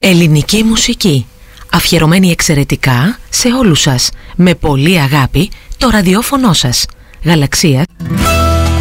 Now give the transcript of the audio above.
Ελληνική μουσική, αφιερωμένη εξαιρετικά σε όλους σας, με πολύ αγάπη, το ραδιόφωνο σας. Γαλαξία